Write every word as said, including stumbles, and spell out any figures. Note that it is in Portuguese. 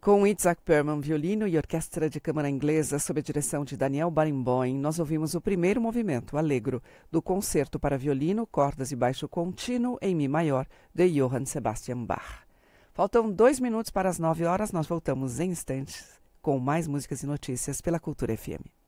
Com Itzhak Perlman, violino e orquestra de câmara inglesa sob a direção de Daniel Barenboim, nós ouvimos o primeiro movimento, Allegro, do Concerto para Violino, Cordas e Baixo Contínuo em Mi Maior, de Johann Sebastian Bach. Faltam dois minutos para as nove horas, nós voltamos em instantes com mais músicas e notícias pela Cultura F M.